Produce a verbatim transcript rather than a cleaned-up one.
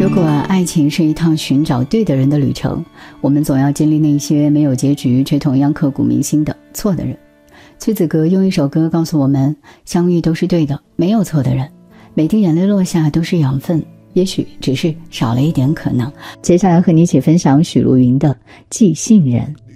果爱情是一趟寻找对的人的旅程，我们总要经历那些没有结局却同样刻骨铭心的错的人。崔子格用一首歌告诉我们，相遇都是对的，没有错的人，每滴眼泪落下都是养分，也许只是少了一点可能。接下来和你一起分享许茹芸的《寄信人》。